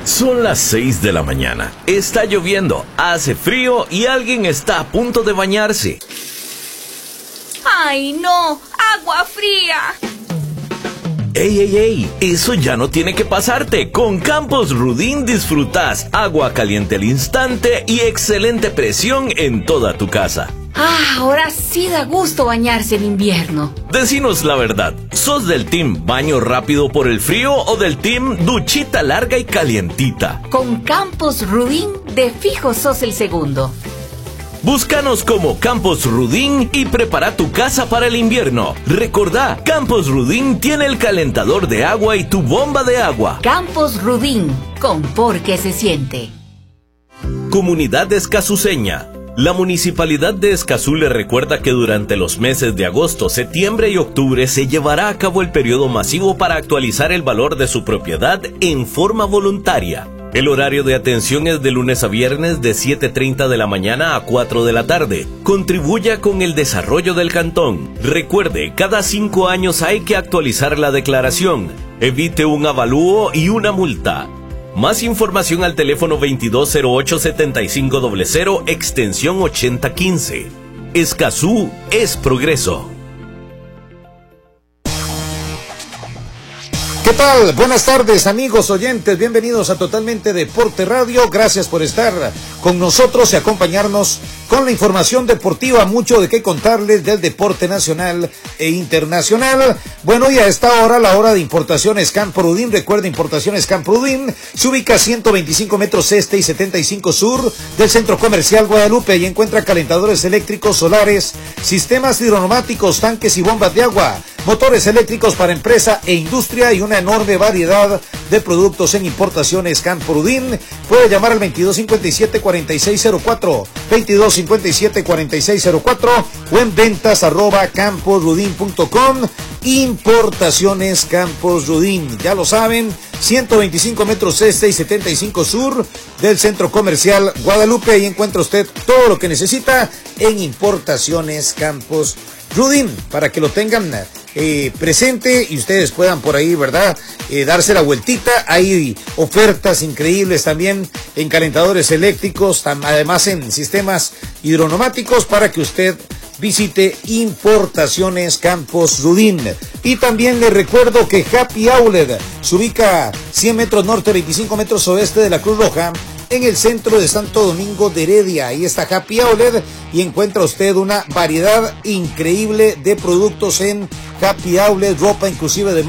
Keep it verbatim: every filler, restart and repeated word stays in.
Son las seis de la mañana. Está lloviendo, hace frío y alguien está a punto de bañarse. ¡Ay, no! ¡Agua fría! ¡Ey, ey, ey! Eso ya no tiene que pasarte. Con Campos Rudin disfrutas agua caliente al instante y excelente presión en toda tu casa. ¡Ah! Ahora sí da gusto bañarse en invierno. Decinos la verdad. ¿Sos del team baño rápido por el frío o del team duchita larga y calientita? Con Campos Rudin, de fijo sos el segundo. Búscanos como Campos Rudin y prepara tu casa para el invierno. Recordá, Campos Rudin tiene el calentador de agua y tu bomba de agua. Campos Rudin, con por qué se siente. Comunidad escazuseña. La Municipalidad de Escazú le recuerda que durante los meses de agosto, septiembre y octubre se llevará a cabo el periodo masivo para actualizar el valor de su propiedad en forma voluntaria. El horario de atención es de lunes a viernes de siete treinta de la mañana a cuatro de la tarde. Contribuya con el desarrollo del cantón. Recuerde, cada cinco años hay que actualizar la declaración. Evite un avalúo y una multa. Más información al teléfono veintidós cero ocho setenta y cinco cero cero, extensión ochenta quince. Escazú es progreso. ¿Qué tal? Buenas tardes, amigos oyentes, bienvenidos a Totalmente Deporte Radio. Gracias por estar con nosotros y acompañarnos con la información deportiva, mucho de qué contarles del deporte nacional e internacional. Bueno, y a esta hora, la hora de Importaciones Campo Rudin. Recuerda, Importaciones Campo Rudin se ubica a ciento veinticinco metros este y setenta y cinco sur del Centro Comercial Guadalupe y encuentra calentadores eléctricos, solares, sistemas hidroneumáticos, tanques y bombas de agua, motores eléctricos para empresa e industria y una enorme variedad de productos en Importaciones Campo Rudin. Puede llamar al veintidós cincuenta y siete cuarenta y seis cero cuatro, veintidós cincuenta y siete cuarenta y seis cero cuatro o en ventas arroba camposrudin punto com. Importaciones Campos Rudin, ya lo saben, ciento veinticinco metros este y setenta y cinco sur del Centro Comercial Guadalupe. Ahí encuentra usted todo lo que necesita en Importaciones Campos Rudin, para que lo tengan eh, presente y ustedes puedan por ahí, ¿verdad? Eh, darse la vueltita. Hay ofertas increíbles también en calentadores eléctricos, tam- además en sistemas hidroneumáticos, para que usted visite Importaciones Campos Rudin. Y también les recuerdo que Happy Outlet se ubica cien metros norte, veinticinco metros oeste de la Cruz Roja, en el centro de Santo Domingo de Heredia. Ahí está Happy Outlet y encuentra usted una variedad increíble de productos en Happy Outlet, ropa inclusive de